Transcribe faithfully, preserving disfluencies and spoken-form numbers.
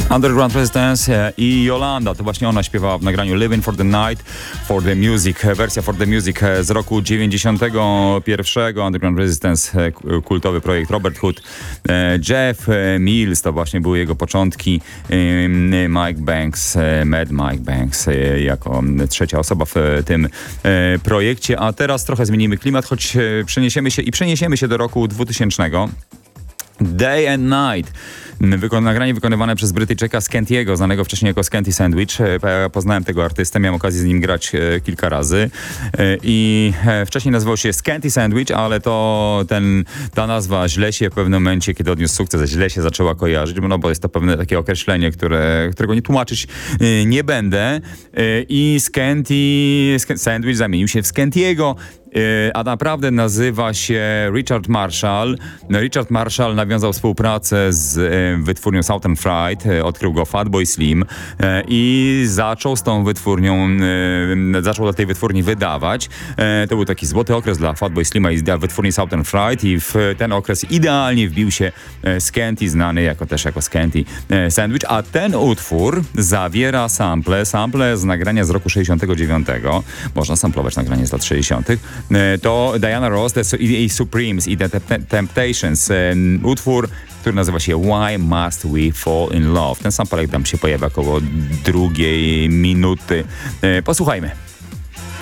Underground Resistance i Yolanda, to właśnie ona śpiewała w nagraniu Living for the Night, for the Music, wersja for the Music z roku dziewięćdziesiątego pierwszego. Underground Resistance, kultowy projekt Robert Hood, Jeff Mills, to właśnie były jego początki, Mike Banks, Mad Mike Banks jako trzecia osoba w tym projekcie, a teraz trochę zmienimy klimat, choć przeniesiemy się i przeniesiemy się do roku dwutysięcznego. Day and Night. Wyko- nagranie wykonywane przez Brytyjczyka Scantiego, znanego wcześniej jako Scanty Sandwich. Ja poznałem tego artystę, miałem okazję z nim grać e, kilka razy. E, I e, wcześniej nazywał się Scanty Sandwich, ale to ten, ta nazwa źle się w pewnym momencie, kiedy odniósł sukces, źle się zaczęła kojarzyć, no bo jest to pewne takie określenie, które, którego nie tłumaczyć e, nie będę. E, I Scanty Sandwich zamienił się w Scantiego, a naprawdę nazywa się Richard Marshall. Richard Marshall nawiązał współpracę z wytwórnią Southern Fried, odkrył go Fatboy Slim i zaczął z tą wytwórnią, zaczął dla tej wytwórni wydawać. To był taki złoty okres dla Fatboy Slima i dla wytwórni Southern Fried i w ten okres idealnie wbił się Scanty, znany jako też jako Scanty Sandwich, a ten utwór zawiera sample, sample z nagrania z roku sześćdziesiątego dziewiątego. Można samplować nagranie z lat sześćdziesiątych. To Diana Ross i Supremes i The Temptations. Utwór, który nazywa się Why Must We Fall in Love. Ten sample tam się pojawia około drugiej minuty. Posłuchajmy.